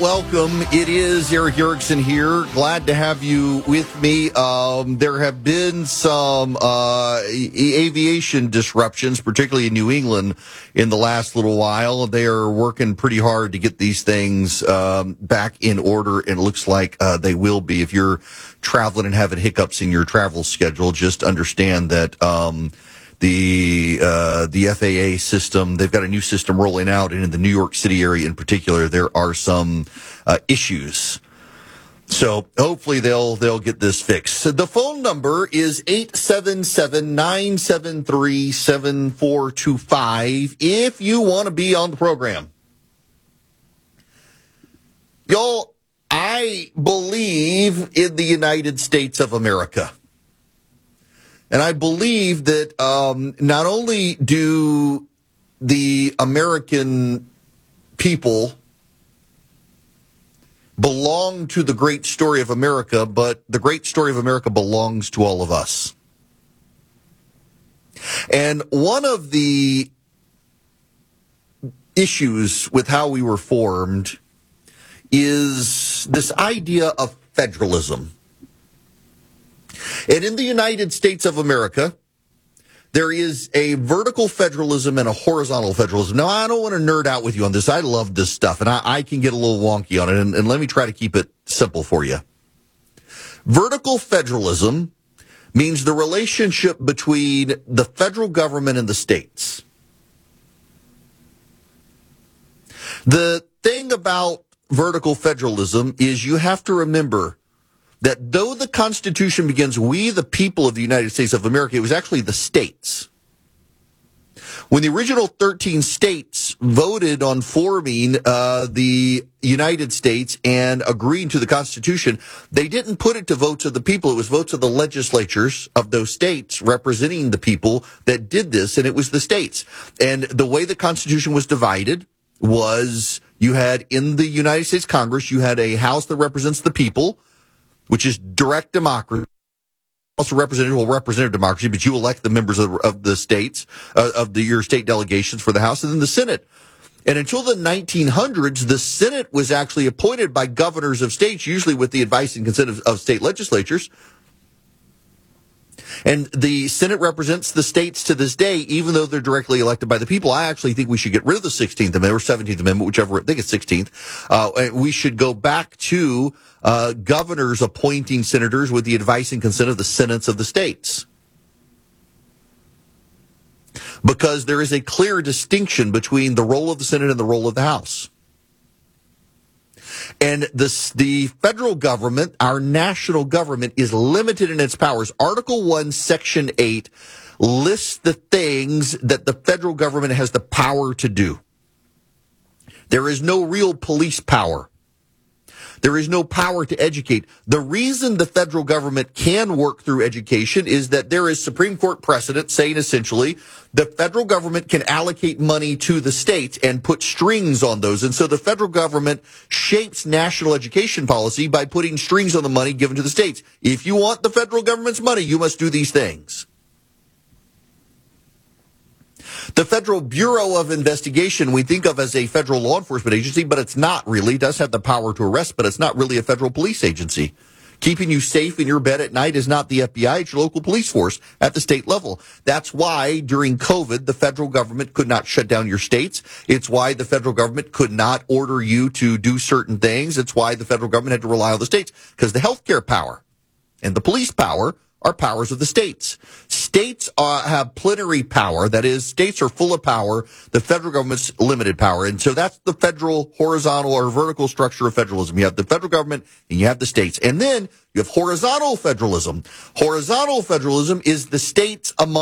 welcome. It is Eric Erickson here. Glad to have you with me. There have been some aviation disruptions, particularly in New England, in the last little while. They are working pretty hard to get these things back in order, and it looks like they will be. If you're traveling and having hiccups in your travel schedule, just understand that the FAA system, they've got a new system rolling out, and in the New York City area in particular, there are some issues. So hopefully they'll get this fixed. So the phone number is 877-973-7425 if you want to be on the program. Y'all, I believe in the United States of America. And I believe that not only do the American people belong to the great story of America, but the great story of America belongs to all of us. And one of the issues with how we were formed is this idea of federalism. And in the United States of America, there is a vertical federalism and a horizontal federalism. Now, I don't want to nerd out with you on this. I love this stuff, and I can get a little wonky on it, and let me try to keep it simple for you. Vertical federalism means the relationship between the federal government and the states. The thing about vertical federalism is you have to remember that though the Constitution begins, we the people of the United States of America, it was actually the states. When the original 13 states voted on forming the United States and agreeing to the Constitution, they didn't put it to votes of the people. It was votes of the legislatures of those states representing the people that did this, and it was the states. And the way the Constitution was divided was you had in the United States Congress, you had a House that represents the people, which is direct democracy. Also representative democracy, but you elect the members of the states, your state delegations for the House, and then the Senate. And until the 1900s, the Senate was actually appointed by governors of states, usually with the advice and consent of state legislatures. And the Senate represents the states to this day, even though they're directly elected by the people. I actually think we should get rid of the 16th Amendment or 17th Amendment, whichever, I think it's 16th. We should go back to governors appointing senators with the advice and consent of the senates of the states. Because there is a clear distinction between the role of the Senate and the role of the House. And the federal government, our national government, is limited in its powers. Article 1, Section 8 lists the things that the federal government has the power to do. There is no real police power. There is no power to educate. The reason the federal government can work through education is that there is Supreme Court precedent saying essentially the federal government can allocate money to the states and put strings on those. And so the federal government shapes national education policy by putting strings on the money given to the states. If you want the federal government's money, you must do these things. The Federal Bureau of Investigation we think of as a federal law enforcement agency, but it's not really. It does have the power to arrest, but it's not really a federal police agency. Keeping you safe in your bed at night is not the FBI, it's your local police force at the state level. That's why during COVID, the federal government could not shut down your states. It's why the federal government could not order you to do certain things. It's why the federal government had to rely on the states, because the healthcare power and the police power are powers of the states. States have plenary power. That is, states are full of power. The federal government's limited power. And so that's the federal horizontal or vertical structure of federalism. You have the federal government and you have the states. And then you have horizontal federalism. Horizontal federalism is the states among